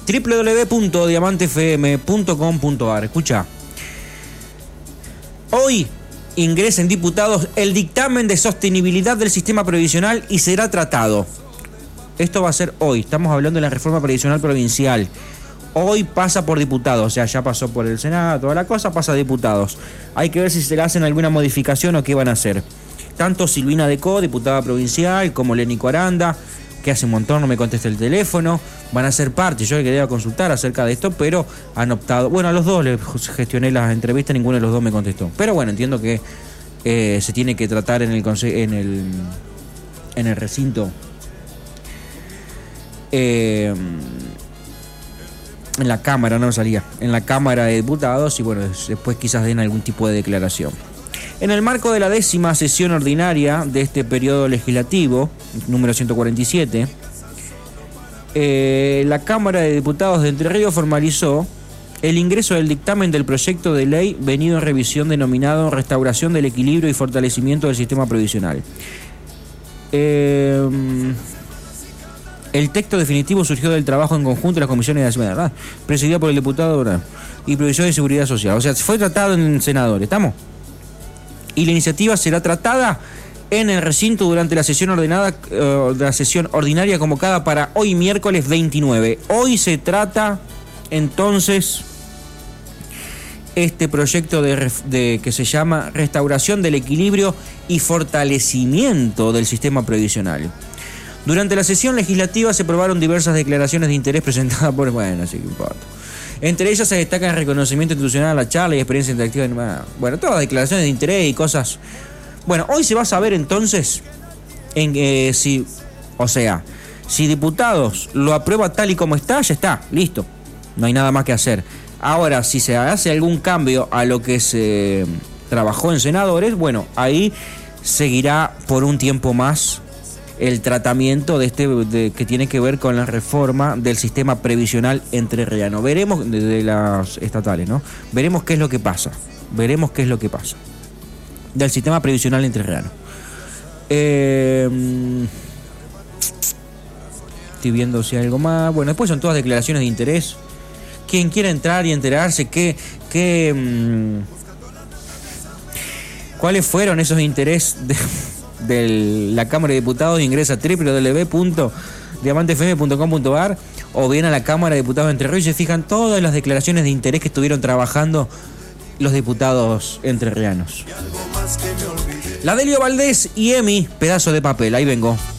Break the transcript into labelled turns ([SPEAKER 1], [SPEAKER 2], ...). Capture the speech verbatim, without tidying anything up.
[SPEAKER 1] doble u doble u doble u punto diamante f m punto com punto a r. Escucha. Hoy ingresa en diputados el dictamen de sostenibilidad del sistema previsional y será tratado. Esto va a ser hoy. Estamos hablando de la reforma previsional provincial. Hoy pasa por diputados, o sea, ya pasó por el Senado, toda la cosa, pasa a diputados. Hay que ver si se le hacen alguna modificación o qué van a hacer. Tanto Silvina Decó, diputada provincial, como Lénico Aranda, que hace un montón no me contesta el teléfono, van a ser parte. Yo quería consultar acerca de esto, pero han optado. Bueno, a los dos les gestioné las entrevistas, ninguno de los dos me contestó. Pero bueno, entiendo que eh, se tiene que tratar en el conse- en el en el recinto. Eh, en la Cámara, no salía, en la Cámara de Diputados y bueno, después quizás den algún tipo de declaración. En el marco de la décima sesión ordinaria de este periodo legislativo, número ciento cuarenta y siete, eh, la Cámara de Diputados de Entre Ríos formalizó el ingreso del dictamen del proyecto de ley venido en revisión denominado Restauración del Equilibrio y Fortalecimiento del Sistema Previsional. Eh... El texto definitivo surgió del trabajo en conjunto de las comisiones de Hacienda, ¿verdad? Presidida por el diputado ¿verdad? y Provisión y Seguridad Social. O sea, fue tratado en senadores, ¿estamos? Y la iniciativa será tratada en el recinto durante la sesión ordenada, uh, la sesión ordinaria convocada para hoy miércoles veintinueve. Hoy se trata entonces este proyecto de, de que se llama Restauración del Equilibrio y Fortalecimiento del Sistema Previsional. Durante la sesión legislativa se aprobaron diversas declaraciones de interés presentadas por... Bueno, así que importa. Entre ellas se destaca el reconocimiento institucional a la charla y experiencia interactiva. Bueno, todas las declaraciones de interés y cosas. Bueno, hoy se va a saber entonces en eh, si... O sea, si diputados lo aprueba tal y como está, ya está, listo. No hay nada más que hacer. Ahora, si se hace algún cambio a lo que se trabajó en senadores, bueno, ahí seguirá por un tiempo más el tratamiento de este de, que tiene que ver con la reforma del sistema previsional entrerriano. Veremos de, de las estatales, ¿no? Veremos qué es lo que pasa. Veremos qué es lo que pasa del sistema previsional entrerriano. Eh, estoy viendo si hay algo más. Bueno, después son todas declaraciones de interés. Quien quiera entrar y enterarse qué qué mmm, cuáles fueron esos intereses de de la Cámara de Diputados, ingresa a doble u doble u doble u punto diamante f m punto com punto a r o bien a la Cámara de Diputados de Entre Ríos y se fijan todas las declaraciones de interés que estuvieron trabajando los diputados entrerrianos. La Delio Valdés y Emi, pedazo de papel, ahí vengo.